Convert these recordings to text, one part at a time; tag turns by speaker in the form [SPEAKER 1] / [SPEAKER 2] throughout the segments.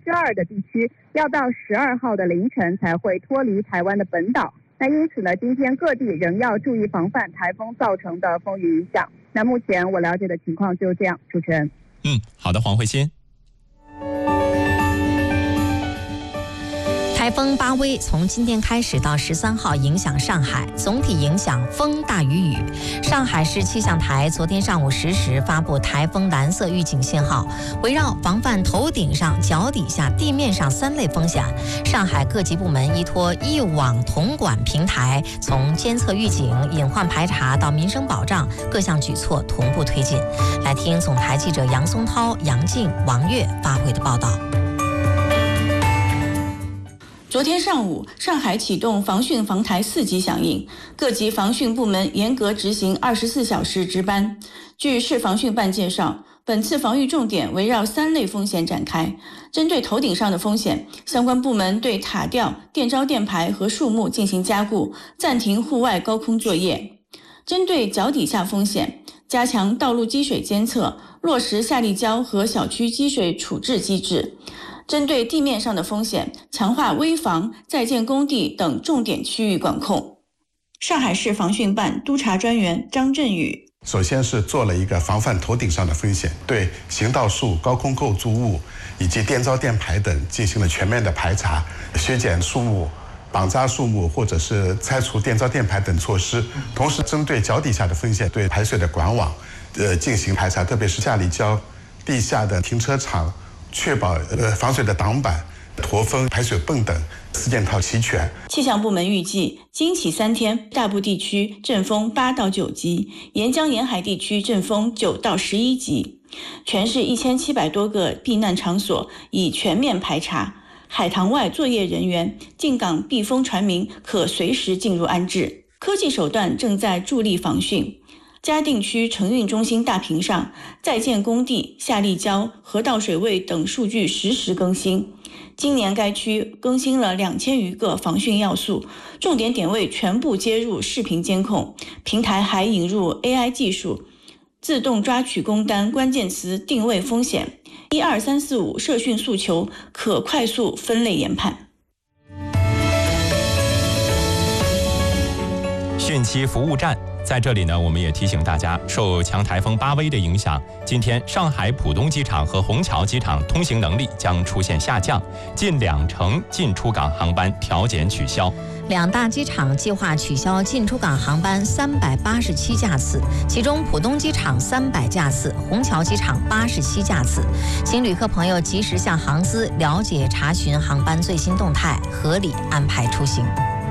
[SPEAKER 1] 2的地区要到12号的凌晨才会脱离台湾的本岛。那因此呢，今天各地仍要注意防范台风造成的风雨影响。那目前我了解的情况就这样，主持人。
[SPEAKER 2] 好的，黄慧欣。
[SPEAKER 3] 台风巴威从今天开始到13号影响上海，总体影响风大于雨。上海市气象台昨天上午10时发布台风蓝色预警信号，围绕防范头顶上、脚底下、地面上3类风险，上海各级部门依托一网统管平台，从监测预警、隐患排查到民生保障，各项举措同步推进。来听总台记者杨松涛、杨静、王悦发回的报道。
[SPEAKER 4] 昨天上午，上海启动防汛防台4级响应，各级防汛部门严格执行24小时值班。据市防汛办介绍，本次防御重点围绕3类风险展开。针对头顶上的风险，相关部门对塔吊、电招电排和树木进行加固，暂停户外高空作业。针对脚底下风险，加强道路积水监测，落实下立交和小区积水处置机制。针对地面上的风险，强化危房、在建工地等重点区域管控。上海市防汛办督察专员张振宇，
[SPEAKER 5] 首先是做了一个防范头顶上的风险，对行道树、高空构筑物以及电招电排等进行了全面的排查，削减树木、绑扎树木或者是拆除电招电排等措施。同时针对脚底下的风险，对排水的管网进行排查，特别是下立交、地下的停车场，确保防水的挡板、驼峰、排水泵等4件套齐全。
[SPEAKER 4] 气象部门预计，今起3天，大部地区阵风8到9级，沿江沿海地区阵风9到11级。全市1700多个避难场所已全面排查，海棠外作业人员、进港避风船民可随时进入安置。科技手段正在助力防汛。嘉定区承运中心大屏上，在建工地、下立交、河道水位等数据实时更新。今年该区更新了2000余个防汛要素，重点点位全部接入视频监控，平台还引入 AI 技术，自动抓取工单关键词定位风险，12345社汛诉求可快速分类研判。
[SPEAKER 2] 汛期服务站在这里呢，我们也提醒大家，受强台风巴威的影响，今天上海浦东机场和虹桥机场通行能力将出现下降，近20%进出港航班调减取消。
[SPEAKER 3] 2大机场计划取消进出港航班387架次，其中浦东机场300架次，虹桥机场87架次。请旅客朋友及时向航司了解查询航班最新动态，合理安排出行。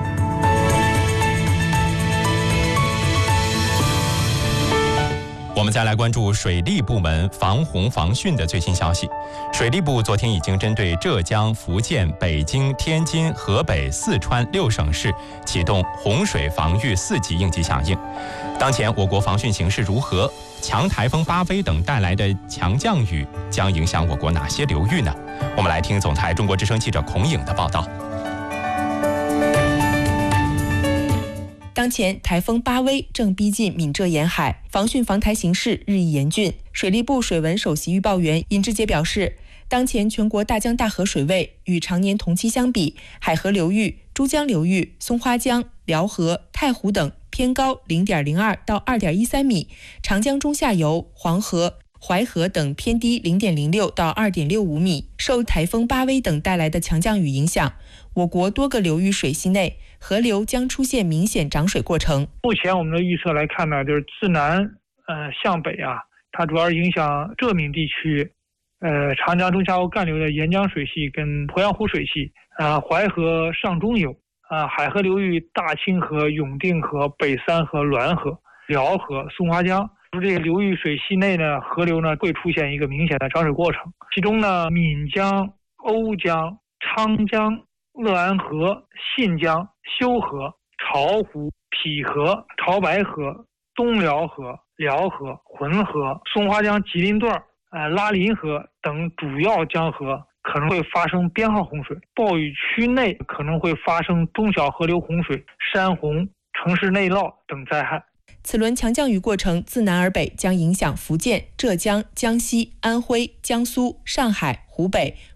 [SPEAKER 2] 我们再来关注水利部门防洪防汛的最新消息。水利部昨天已经针对浙江、福建、北京、天津、河北、四川6省市启动洪水防御4级应急响应。当前我国防汛形势如何？强台风巴威等带来的强降雨将影响我国哪些流域呢？我们来听总台中国之声记者孔颖的报道。
[SPEAKER 6] 当前台风巴威正逼近闽浙沿海，防汛防台形势日益严峻。水利部水文首席预报员尹志杰表示，当前全国大江大河水位与常年同期相比，海河流域、珠江流域、松花江、辽河、太湖等偏高0.02到2.13米，长江中下游、黄河、淮河等偏低0.06到2.65米。受台风巴威等带来的强降雨影响，我国多个流域水系内河流将出现明显涨水过程。
[SPEAKER 7] 目前我们的预测来看呢，就是自南向北啊，它主要影响浙闽地区，长江中下游干流的沿江水系跟鄱阳湖水系，淮河上中游，海河流域大清河、永定河、北三河、滦河、辽河、松花江。这些流域水系内呢，河流呢会出现一个明显的涨水过程。其中呢，岷江、瓯江、昌江、乐安河、信江、修河、巢湖、陂河、潮白河、东辽河、辽河、浑河、松花江吉林段、拉林河等主要江河可能会发生编号洪水，暴雨区内可能会发生中小河流洪水、山洪、城市内涝等灾害。
[SPEAKER 6] 此轮强降雨过程自南而北将影响福建、浙江、江西、安徽、江苏、上海、湖北、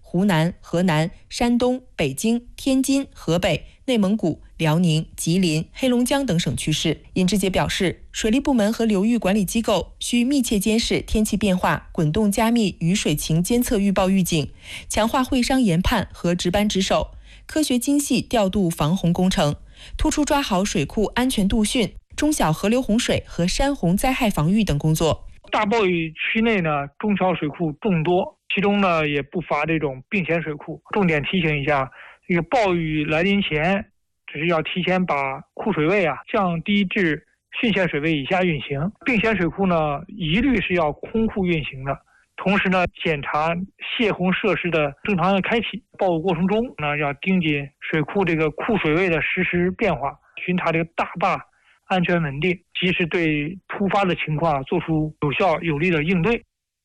[SPEAKER 6] 湖南、河南、山东、北京、天津、河北、内蒙古、辽宁、吉林、黑龙江等省区市。尹志杰表示，水利部门和流域管理机构需密切监视天气变化，滚动加密雨水情监测预报预警，强化会商研判和值班值守，科学精细调度防洪工程，突出抓好水库安全度汛、中小河流洪水和山洪灾害防御等工作。
[SPEAKER 7] 大暴雨区内呢，中小水库众多，其中呢也不乏这种并线水库。重点提醒一下，这个暴雨来临前，只是要提前把库水位降低至汛限水位以下运行。并线水库呢，一律是要空库运行的。同时呢，检查泄洪设施的正常的开启。暴雨过程中呢，要盯紧水库这个库水位的实时变化，巡查这个大坝安全稳定，及时对突发的情况做出有效有力的应对。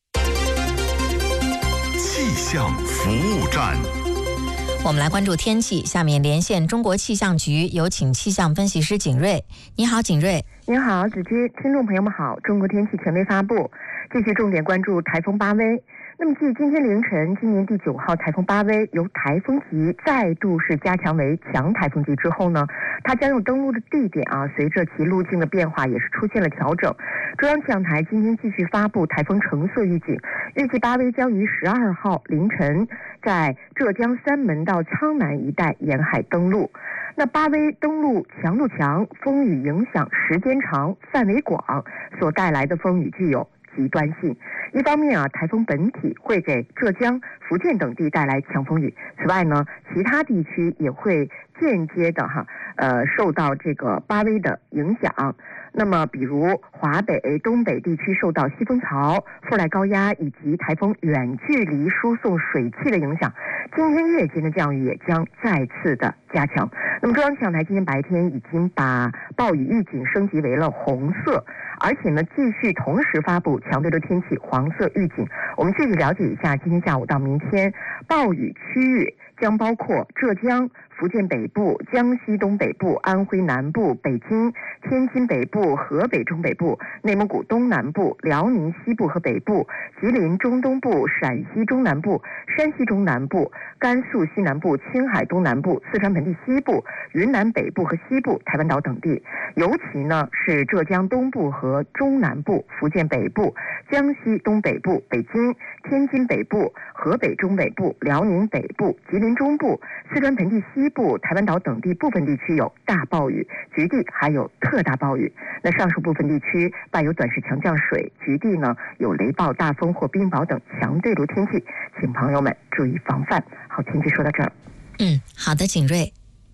[SPEAKER 8] 气象服务站。
[SPEAKER 3] 我们来关注天气，下面连线中国气象局，有请气象分析师景瑞。你好，景瑞。
[SPEAKER 9] 您好，子君，听众朋友们好。中国天气权威发布，继续重点关注台风巴威。那么，继今天凌晨今年第9号台风巴威由台风级再度是加强为强台风级之后呢，它将有登陆的地点随着其路径的变化也是出现了调整。中央气象台今天继续发布台风橙色预警，预计巴威将于12号凌晨在浙江三门到苍南一带沿海登陆。那巴威登陆强度强，风雨影响时间长，范围广，所带来的风雨具有极端性。一方面台风本体会给浙江、福建等地带来强风雨，此外呢，其他地区也会间接的受到这个巴威的影响。那么比如华北、东北地区受到西风槽、副带高压以及台风远距离输送水汽的影响，今天夜间的降雨也将再次的加强。那么中央气象台今天白天已经把暴雨预警升级为了红色，而且呢继续同时发布强对流天气黄色预警。我们具体了解一下，今天下午到明天暴雨区域将包括浙江、福建北部、江西东北部、安徽南部、北京、天津北部、河北中北部、内蒙古东南部、辽宁西部和北部、吉林中东部、陕西中南部、山西中南部、甘肃西南部、青海东南部、四川盆地西部、云南北部和西部、台湾岛等地。尤其呢是浙江东部和中南部、福建北部、江西东北部、北京、天津北部、河北中北部、辽宁北部、吉林中部、四川盆地西部、台湾岛等地部分地区有大暴雨，局地还有特大暴雨。那上述部分地区伴有短时强降水，局地呢有雷暴、大风或冰雹等强对流天气，请朋友们注意防范。好，天气说到这儿。
[SPEAKER 3] 好的，景瑞。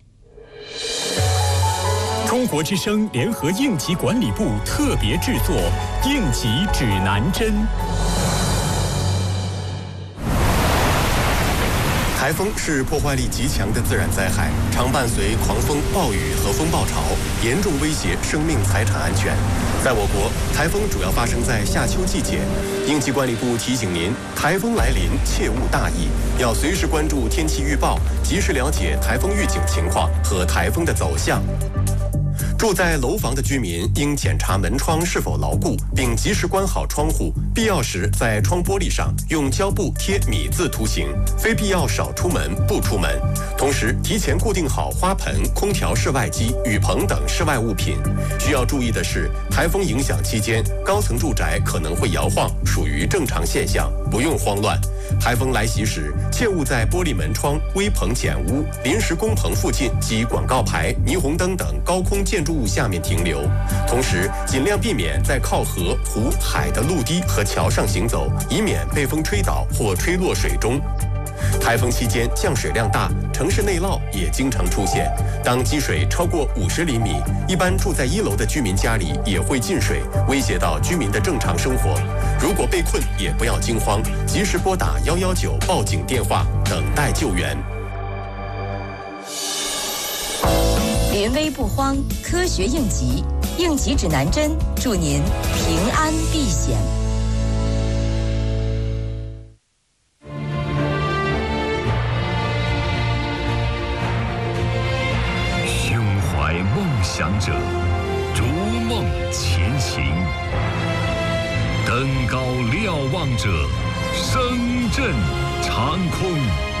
[SPEAKER 8] 中国之声联合应急管理部特别制作应急指南针。
[SPEAKER 10] 台风是破坏力极强的自然灾害，常伴随狂风、暴雨和风暴潮，严重威胁生命财产安全。在我国，台风主要发生在夏秋季节。应急管理部提醒您，台风来临切勿大意，要随时关注天气预报，及时了解台风预警情况和台风的走向。住在楼房的居民应检查门窗是否牢固，并及时关好窗户，必要时在窗玻璃上用胶布贴米字图形，非必要少出门不出门。同时提前固定好花盆、空调室外机、雨棚等室外物品。需要注意的是，台风影响期间，高层住宅可能会摇晃，属于正常现象，不用慌乱。台风来袭时，切勿在玻璃门窗、危棚简屋、临时工棚附近及广告牌、霓虹灯等高空建筑物下面停留。同时，尽量避免在靠河、湖、海的陆地和桥上行走，以免被风吹倒或吹落水中。台风期间降水量大，城市内涝也经常出现。当积水超过50厘米，一般住在1楼的居民家里也会进水，威胁到居民的正常生活。如果被困，也不要惊慌，及时拨打119报警电话，等待救援。
[SPEAKER 11] 临危不慌，科学应急，应急指南针，祝您平安避险。
[SPEAKER 8] 梦想者逐梦前行，登高瞭望者声震长空。